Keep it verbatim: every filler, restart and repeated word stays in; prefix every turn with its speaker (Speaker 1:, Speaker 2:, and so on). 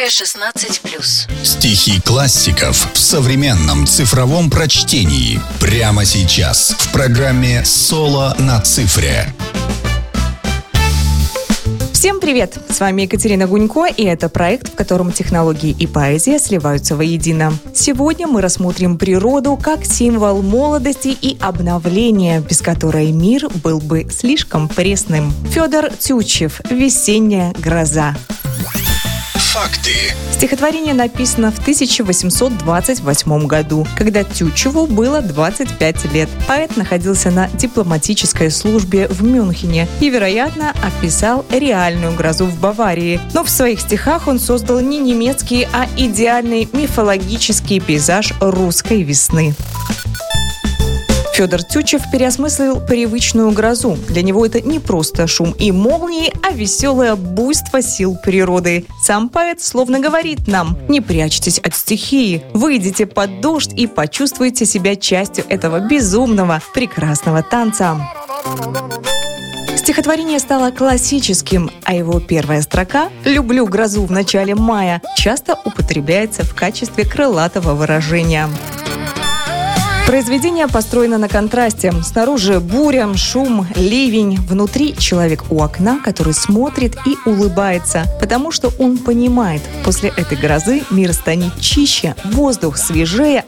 Speaker 1: Категория шестнадцать плюс.
Speaker 2: Стихи классиков в современном цифровом прочтении. Прямо сейчас в программе «Соло на цифре».
Speaker 3: Всем привет! С вами Екатерина Гунько, и это проект, в котором технологии и поэзия сливаются воедино. Сегодня мы рассмотрим природу как символ молодости и обновления, без которой мир был бы слишком пресным. Федор Тютчев «Весенняя гроза».
Speaker 2: Факты.
Speaker 3: Стихотворение написано в тысяча восемьсот двадцать восьмом году, когда Тютчеву было двадцать пять лет. Поэт находился на дипломатической службе в Мюнхене и, вероятно, описал реальную грозу в Баварии. Но в своих стихах он создал не немецкий, а идеальный мифологический пейзаж русской весны. Федор Тютчев переосмыслил привычную грозу. Для него это не просто шум и молнии, а веселое буйство сил природы. Сам поэт словно говорит нам: не прячьтесь от стихии, выйдите под дождь и почувствуйте себя частью этого безумного, прекрасного танца. Стихотворение стало классическим, а его первая строка «Люблю грозу в начале мая» часто употребляется в качестве крылатого выражения. Произведение построено на контрасте. Снаружи буря, шум, ливень. Внутри человек у окна, который смотрит и улыбается, потому что он понимает, после этой грозы мир станет чище, воздух свежее,